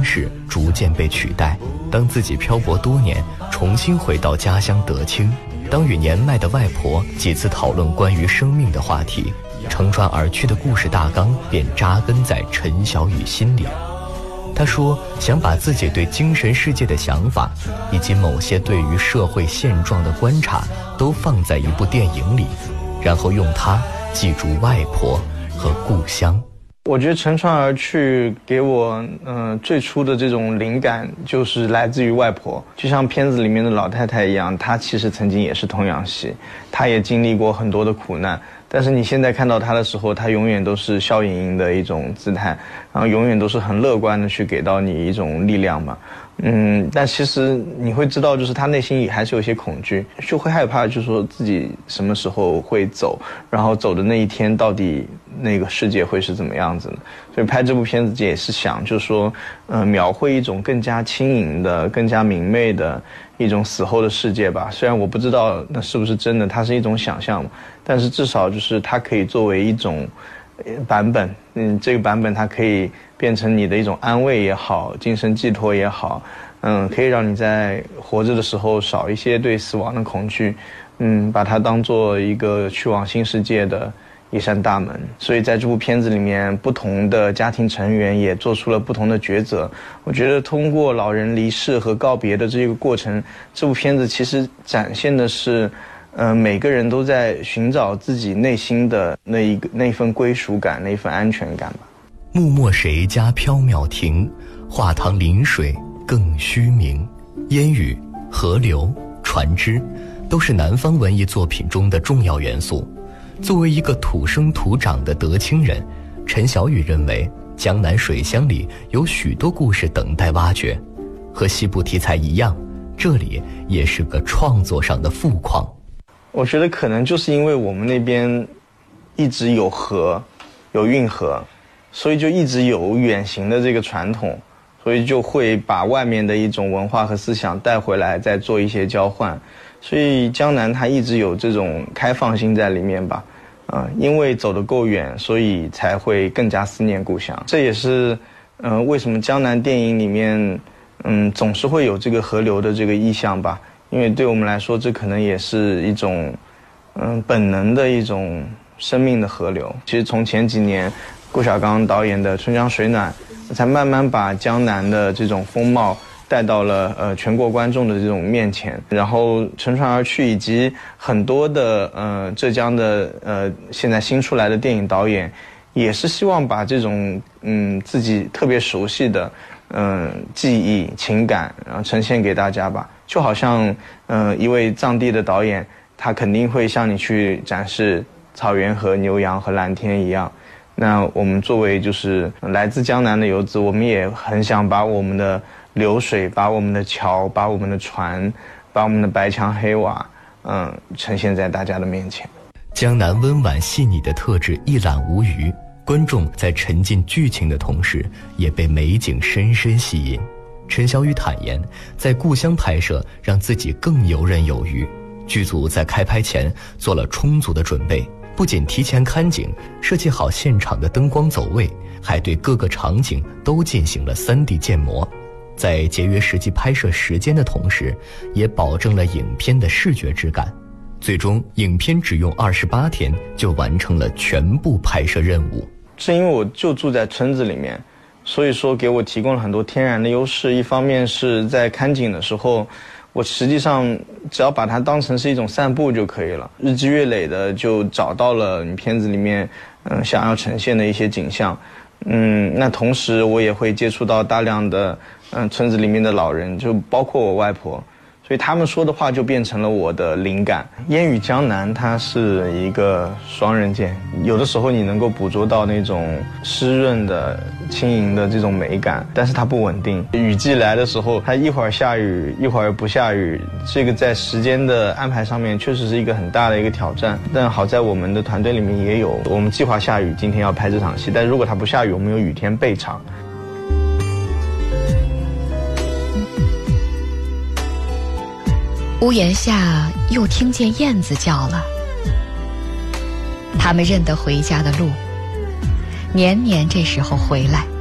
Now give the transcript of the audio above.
式逐渐被取代。当自己漂泊多年，重新回到家乡德清，当与年迈的外婆几次讨论关于生命的话题，乘船而去的故事大纲便扎根在陈小雨心里。他说想把自己对精神世界的想法，以及某些对于社会现状的观察都放在一部电影里，然后用它记住外婆和故乡。 我觉得乘船而去给我最初的这种灵感就是来自于外婆，就像片子里面的老太太一样，她其实曾经也是童养媳，她也经历过很多的苦难，但是你现在看到她的时候，她永远都是笑盈盈的一种姿态，然后永远都是很乐观的去给到你一种力量嘛。但其实你会知道，就是他内心里还是有些恐惧，就会害怕，就是说自己什么时候会走，然后走的那一天到底那个世界会是怎么样子的。所以拍这部片子也是想，就是说，描绘一种更加轻盈的、更加明媚的一种死后的世界吧。虽然我不知道那是不是真的，它是一种想象嘛，但是至少就是它可以作为一种版本，这个版本它可以变成你的一种安慰也好，精神寄托也好，可以让你在活着的时候少一些对死亡的恐惧，把它当做一个去往新世界的一扇大门。所以在这部片子里面，不同的家庭成员也做出了不同的抉择。我觉得通过老人离世和告别的这个过程，这部片子其实展现的是每个人都在寻找自己内心的那份归属感，那份安全感吧。 木墨谁家缥缈亭，画堂临水更虚名。烟雨、河流、船只都是南方文艺作品中的重要元素。作为一个土生土长的德清人，陈小雨认为江南水乡里有许多故事等待挖掘。和西部题材一样，这里也是个创作上的富矿。 我觉得可能就是因为我们那边一直有河，有运河，所以就一直有远行的这个传统，所以就会把外面的一种文化和思想带回来，再做一些交换。所以江南它一直有这种开放性在里面吧，因为走得够远，所以才会更加思念故乡。这也是为什么江南电影里面总是会有这个河流的这个意象吧。因为对我们来说，这可能也是一种本能的一种生命的河流。其实从前几年顾晓刚导演的《春江水暖》才慢慢把江南的这种风貌带到了全国观众的这种面前。然后乘船而去以及很多的浙江的现在新出来的电影导演也是希望把这种自己特别熟悉的记忆情感然后呈现给大家吧。就好像一位藏地的导演，他肯定会向你去展示草原和牛羊和蓝天一样。那我们作为就是来自江南的游子，我们也很想把我们的流水，把我们的桥，把我们的船，把我们的白墙黑瓦呈现在大家的面前。 江南温婉细腻的特质一览无余，观众在沉浸剧情的同时也被美景深深吸引。陈小雨坦言，在故乡拍摄让自己更游刃有余。剧组在开拍前做了充足的准备，不仅提前看景，设计好现场的灯光走位，还对各个场景都进行了 3D 建模。在节约实际拍摄时间的同时，也保证了影片的视觉质感。最终，影片只用28天就完成了全部拍摄任务。 是因为我就住在村子里面，所以说给我提供了很多天然的优势。一方面是在看景的时候，我实际上只要把它当成是一种散步就可以了，日积月累的就找到了你片子里面想要呈现的一些景象。那同时我也会接触到大量的村子里面的老人，就包括我外婆，所以他们说的话就变成了我的灵感。烟雨江南它是一个双刃剑，有的时候你能够捕捉到那种湿润的轻盈的这种美感，但是它不稳定。雨季来的时候，它一会儿下雨一会儿不下雨，这个在时间的安排上面确实是一个很大的一个挑战。但好在我们的团队里面也有，我们计划下雨今天要拍这场戏，但如果它不下雨，我们有雨天备场。 屋檐下又听见燕子叫了，他们认得回家的路，年年这时候回来。